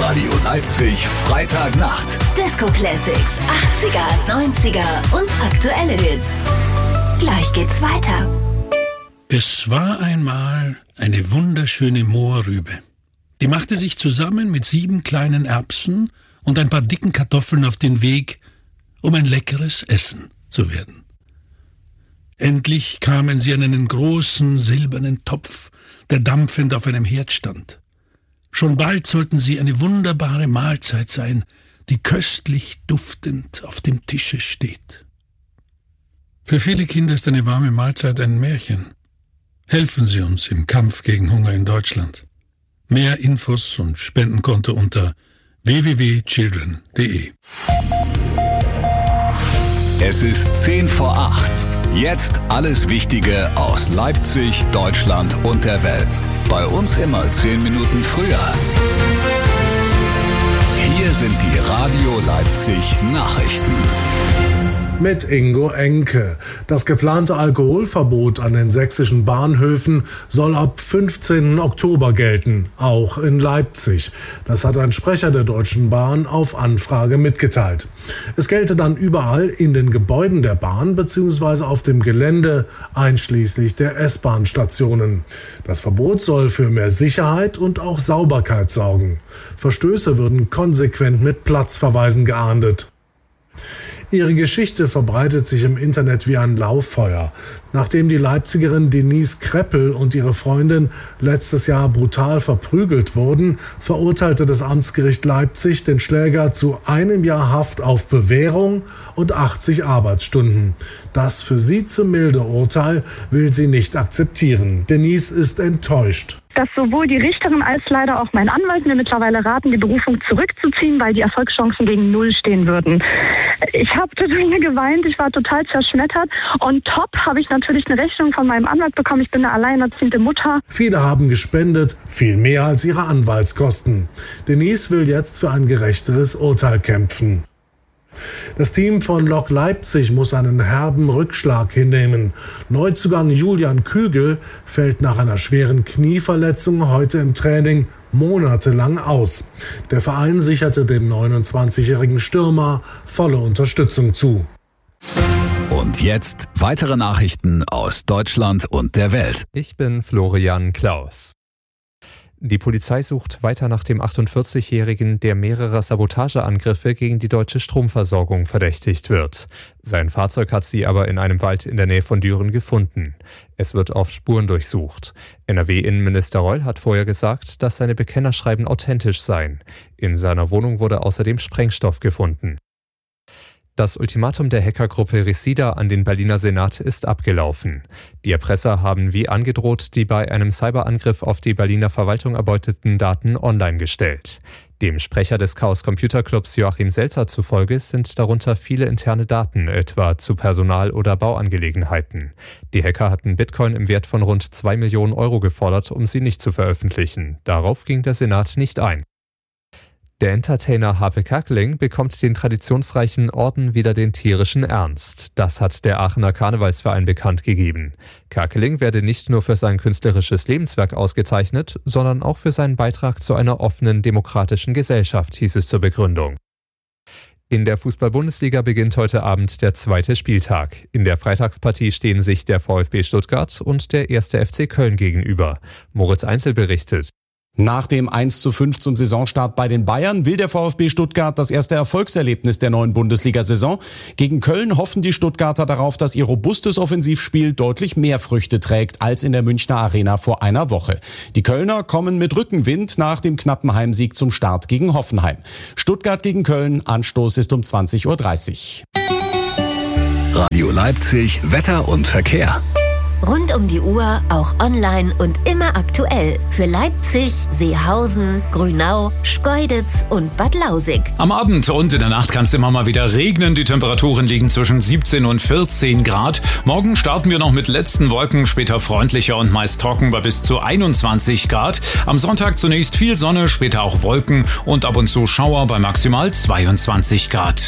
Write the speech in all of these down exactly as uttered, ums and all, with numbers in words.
Radio Leipzig, Freitagnacht. Disco Classics, achtziger, neunziger und aktuelle Hits. Gleich geht's weiter. Es war einmal eine wunderschöne Moorrübe. Die machte sich zusammen mit sieben kleinen Erbsen und ein paar dicken Kartoffeln auf den Weg, um ein leckeres Essen zu werden. Endlich kamen sie an einen großen silbernen Topf, der dampfend auf einem Herd stand. Schon bald sollten sie eine wunderbare Mahlzeit sein, die köstlich duftend auf dem Tische steht. Für viele Kinder ist eine warme Mahlzeit ein Märchen. Helfen Sie uns im Kampf gegen Hunger in Deutschland. Mehr Infos und Spendenkonto unter w w w punkt children punkt d e. Es ist zehn vor acht. Jetzt alles Wichtige aus Leipzig, Deutschland und der Welt. Bei uns immer zehn Minuten früher. Hier sind die Radio Leipzig Nachrichten. Mit Ingo Enke. Das geplante Alkoholverbot an den sächsischen Bahnhöfen soll ab fünfzehnten Oktober gelten, auch in Leipzig. Das hat ein Sprecher der Deutschen Bahn auf Anfrage mitgeteilt. Es gelte dann überall in den Gebäuden der Bahn bzw. auf dem Gelände, einschließlich der S-Bahn-Stationen. Das Verbot soll für mehr Sicherheit und auch Sauberkeit sorgen. Verstöße würden konsequent mit Platzverweisen geahndet. Ihre Geschichte verbreitet sich im Internet wie ein Lauffeuer. Nachdem die Leipzigerin Denise Kreppel und ihre Freundin letztes Jahr brutal verprügelt wurden, verurteilte das Amtsgericht Leipzig den Schläger zu einem Jahr Haft auf Bewährung und achtzig Arbeitsstunden. Das für sie zu milde Urteil will sie nicht akzeptieren. Denise ist enttäuscht. Dass sowohl die Richterin als leider auch mein Anwalt mir mittlerweile raten, die Berufung zurückzuziehen, weil die Erfolgschancen gegen Null stehen würden. Ich habe total geweint, ich war total zerschmettert. Und top habe ich natürlich eine Rechnung von meinem Anwalt bekommen. Ich bin eine alleinerziehende Mutter. Viele haben gespendet, viel mehr als ihre Anwaltskosten. Denise will jetzt für ein gerechteres Urteil kämpfen. Das Team von Lok Leipzig muss einen herben Rückschlag hinnehmen. Neuzugang Julian Kügel fällt nach einer schweren Knieverletzung heute im Training monatelang aus. Der Verein sicherte dem neunundzwanzigjährigen Stürmer volle Unterstützung zu. Und jetzt weitere Nachrichten aus Deutschland und der Welt. Ich bin Florian Klaus. Die Polizei sucht weiter nach dem achtundvierzigjährigen, der mehrerer Sabotageangriffe gegen die deutsche Stromversorgung verdächtigt wird. Sein Fahrzeug hat sie aber in einem Wald in der Nähe von Düren gefunden. Es wird auf Spuren durchsucht. N R W-Innenminister Reul hat vorher gesagt, dass seine Bekennerschreiben authentisch seien. In seiner Wohnung wurde außerdem Sprengstoff gefunden. Das Ultimatum der Hackergruppe Resida an den Berliner Senat ist abgelaufen. Die Erpresser haben wie angedroht die bei einem Cyberangriff auf die Berliner Verwaltung erbeuteten Daten online gestellt. Dem Sprecher des Chaos Computer Clubs Joachim Selzer zufolge sind darunter viele interne Daten, etwa zu Personal- oder Bauangelegenheiten. Die Hacker hatten Bitcoin im Wert von rund zwei Millionen Euro gefordert, um sie nicht zu veröffentlichen. Darauf ging der Senat nicht ein. Der Entertainer Harpe Kerkeling bekommt den traditionsreichen Orden Wider den tierischen Ernst. Das hat der Aachener Karnevalsverein bekannt gegeben. Kerkeling werde nicht nur für sein künstlerisches Lebenswerk ausgezeichnet, sondern auch für seinen Beitrag zu einer offenen, demokratischen Gesellschaft, hieß es zur Begründung. In der Fußball-Bundesliga beginnt heute Abend der zweite Spieltag. In der Freitagspartie stehen sich der VfB Stuttgart und der erste F C Köln gegenüber. Moritz Einzel berichtet. Nach dem eins zu fünf zum Saisonstart bei den Bayern will der VfB Stuttgart das erste Erfolgserlebnis der neuen Bundesliga-Saison. Gegen Köln hoffen die Stuttgarter darauf, dass ihr robustes Offensivspiel deutlich mehr Früchte trägt als in der Münchner Arena vor einer Woche. Die Kölner kommen mit Rückenwind nach dem knappen Heimsieg zum Start gegen Hoffenheim. Stuttgart gegen Köln, Anstoß ist um zwanzig Uhr dreißig. Radio Leipzig, Wetter und Verkehr. Rund um die Uhr, auch online und immer aktuell. Für Leipzig, Seehausen, Grünau, Schkeuditz und Bad Lausig. Am Abend und in der Nacht kann es immer mal wieder regnen. Die Temperaturen liegen zwischen siebzehn und vierzehn Grad. Morgen starten wir noch mit letzten Wolken, später freundlicher und meist trocken bei bis zu einundzwanzig Grad. Am Sonntag zunächst viel Sonne, später auch Wolken und ab und zu Schauer bei maximal zweiundzwanzig Grad.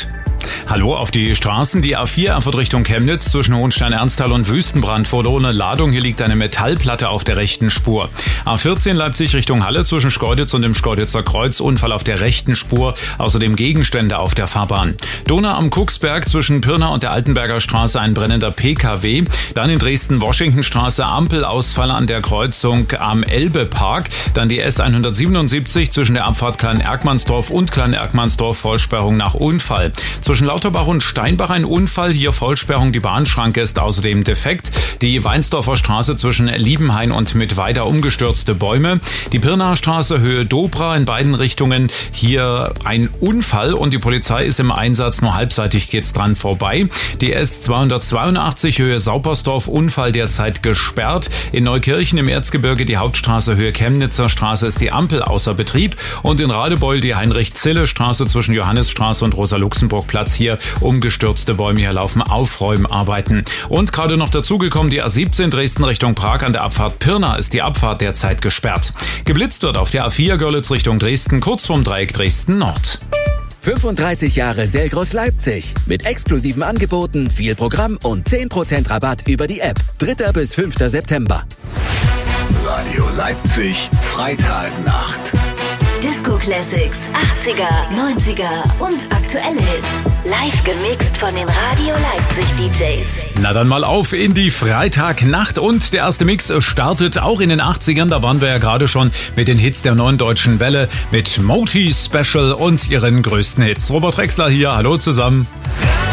Hallo, auf die Straßen. Die A vier Erfurt Richtung Chemnitz zwischen Hohenstein-Ernsthal und Wüstenbrand wurde ohne Ladung. Hier liegt eine Metallplatte auf der rechten Spur. A vierzehn Leipzig Richtung Halle zwischen Schkeuditz und dem Schkeuditzer Kreuz. Unfall auf der rechten Spur. Außerdem Gegenstände auf der Fahrbahn. Donau am Kucksberg zwischen Pirna und der Altenberger Straße ein brennender P K W. Dann in Dresden-Washington-Straße Ampelausfall an der Kreuzung am Elbe-Park. Dann die S hundertsiebenundsiebzig zwischen der Abfahrt Klein-Erkmannsdorf und Klein-Erkmannsdorf Vollsperrung nach Unfall. Zwischen Lauterbach und Steinbach ein Unfall, hier Vollsperrung, die Bahnschranke ist außerdem defekt. Die Weinsdorfer Straße zwischen Liebenhain und Mittweida umgestürzte Bäume. Die Pirnaer Straße Höhe Dobra in beiden Richtungen, hier ein Unfall und die Polizei ist im Einsatz, nur halbseitig geht's dran vorbei. Die S zweihundertzweiundachtzig Höhe Saupersdorf, Unfall derzeit gesperrt. In Neukirchen im Erzgebirge die Hauptstraße Höhe Chemnitzer Straße ist die Ampel außer Betrieb und in Radebeul die Heinrich-Zille-Straße zwischen Johannisstraße und Rosa-Luxemburg-Platz, hier umgestürzte Bäume, hier laufen Aufräumarbeiten. Und gerade noch dazugekommen die A siebzehn Dresden Richtung Prag an der Abfahrt Pirna ist die Abfahrt derzeit gesperrt. Geblitzt wird auf der A vier Görlitz Richtung Dresden, kurz vorm Dreieck Dresden Nord. fünfunddreißig Jahre Selgros Leipzig. Mit exklusiven Angeboten, viel Programm und zehn Prozent Rabatt über die App. dritter bis fünfter September. Radio Leipzig, Freitagnacht. Disco Classics, achtziger, neunziger und aktuelle Hits. Live gemixt von den Radio Leipzig D Js. Na dann mal auf in die Freitagnacht und der erste Mix startet auch in den achtzigern. Da waren wir ja gerade schon mit den Hits der neuen deutschen Welle mit Moti Special und ihren größten Hits. Robert Rexler hier, hallo zusammen.